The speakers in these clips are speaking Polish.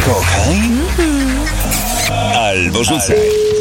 Kochaj albo rzucaj.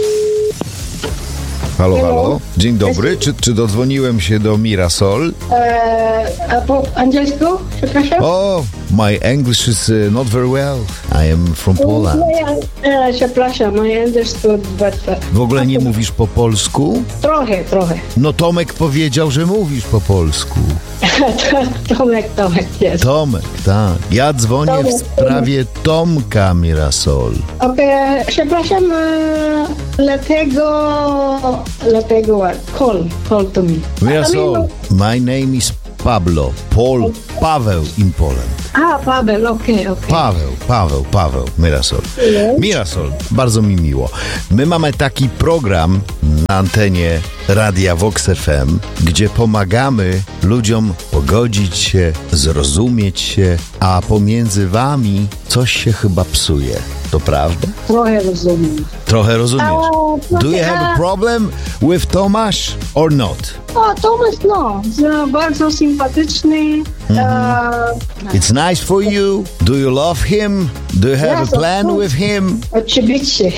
Halo, halo. Dzień dobry. Czy dodzwoniłem się do Mirasol? A po angielsku? Przepraszam? Oh, my English is not very well. I am from Poland. Przepraszam, I understood, but... W ogóle nie mówisz po polsku? Trochę. No Tomek powiedział, że mówisz po polsku. Tomek, jest. Tomek, tak. Ja dzwonię w sprawie Tomka Mirasol. Okej, przepraszam, dlatego call to me. Mirasol, my name is Pablo. Paweł in Poland. Paweł, okej. Paweł, Mirasol. Mirasol, bardzo mi miło. My mamy taki program na antenie Radia Vox FM, gdzie pomagamy ludziom pogodzić się, zrozumieć się, a pomiędzy wami coś się chyba psuje. To prawda? Trochę rozumiem. Do you have a problem with Tomasz or not? Tomasz, no. Bardzo sympatyczny. It's nice for you. Do you love him? Do you have a plan with him? Oczywiście.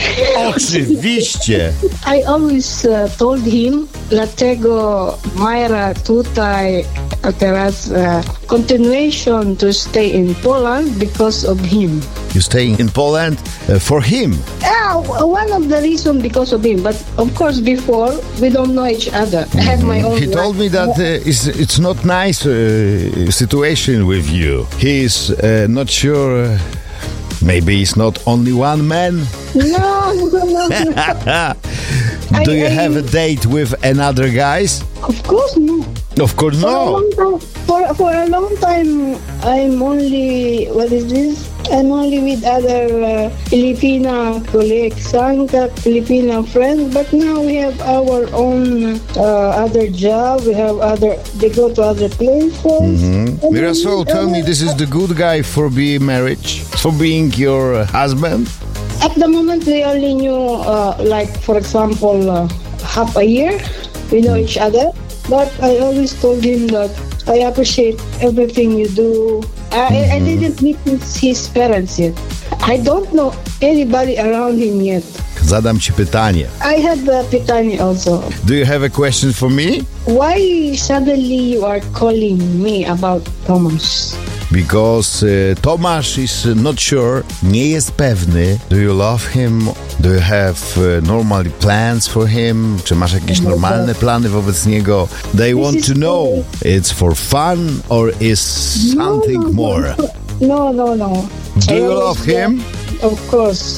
I always told him, dlatego Myra tutaj teraz continuation to stay in Poland because of him. You staying in Poland for him? One of the reasons because of him, but of course before we don't know each other. I have my own He told me that it's not nice situation with you. He's not sure. Maybe it's not only one man. No. Do you have a date with another guys? Of course no. Of course no. For a long time, I'm only with other Filipina colleagues, Filipino friends. But now we have our own other job. They go to other places. Mirasol, tell me, this is the good guy for being marriage, for being your husband? At the moment, we only knew, for example, half a year. We know each other. But I always told him that I appreciate everything you do. I didn't meet his parents yet. I don't know anybody around him yet. Zadam ci pytanie. I have a pytanie also. Do you have a question for me? Why suddenly you are calling me about Tomasz? Because Tomasz is not sure, nie jest pewny. Do you love him? Do you have normal plans for him? Czy masz jakieś normalne plany wobec niego? They want to know, it's for fun or is something more? No. Do you love him? Of course.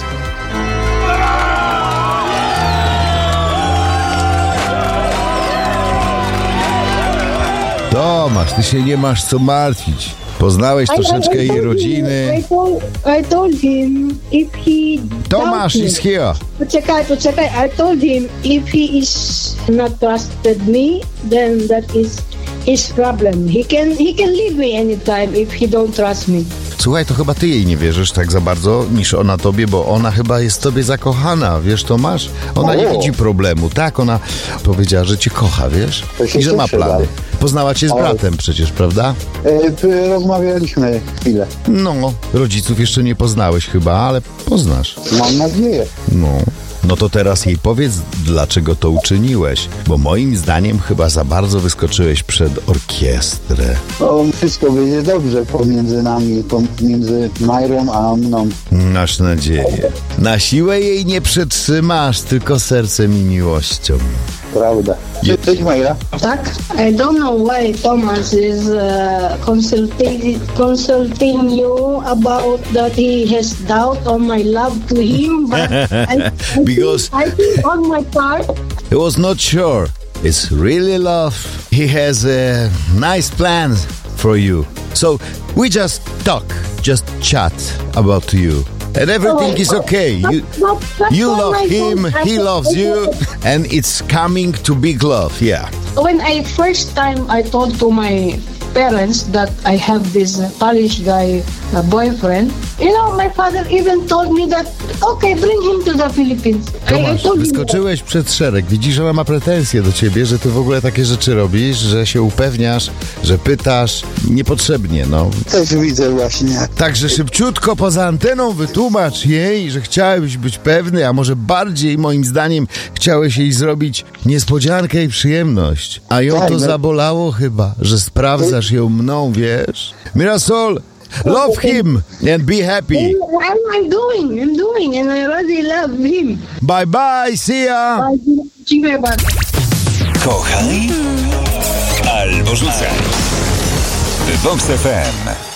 Tomasz, ty się nie masz co martwić. Poznałeś troszeczkę jej rodziny. I told him if he... Tomasz is here. Poczekaj. I told him if he is not trusted me, then that is his problem. He can leave me anytime if he don't trust me. Słuchaj, to chyba ty jej nie wierzysz tak za bardzo niż ona tobie, bo ona chyba jest tobie zakochana, wiesz, Tomasz? Ona nie widzi problemu, tak? Ona powiedziała, że cię kocha, wiesz? I że ma plany. Poznała cię z bratem przecież, prawda? Rozmawialiśmy chwilę. No, rodziców jeszcze nie poznałeś chyba, ale poznasz. Mam nadzieję. No to teraz jej powiedz, dlaczego to uczyniłeś, bo moim zdaniem chyba za bardzo wyskoczyłeś przed orkiestrę. Wszystko będzie dobrze pomiędzy nami, pomiędzy Majrą a mną. Masz nadzieję. Na siłę jej nie przetrzymasz, tylko sercem i miłością. Prawda. Cześć Majra. Tak? I don't know why Tomasz is consulting you about that he has doubt on my love to him, but because I think on my part he was not sure. It's really love. He has a nice plan for you. So we just chat about you. And everything is okay. You love him, he loves you, and it's coming to big love, yeah. When first time I told to my parents that I have this Polish guy boyfriend, You know, my father even told me that, okay, bring him to the Philippines. I Tomasz, told him that. wyskoczyłeś przed szereg. Widzisz, ona ma pretensje do ciebie, że ty w ogóle takie rzeczy robisz, że się upewniasz, że pytasz niepotrzebnie, no. Też widzę właśnie. Także szybciutko poza anteną wytłumacz jej, że chciałeś być pewny, a może bardziej, moim zdaniem, chciałeś jej zrobić niespodziankę i przyjemność. A ją Tak, to no. zabolało chyba, że sprawdzasz ją mną, wiesz? Mirasol, love him and be happy. I'm doing, and I really love him. Bye bye, see ya! Dziękuję bardzo. Kochaj albo rzucaj. Vox FM.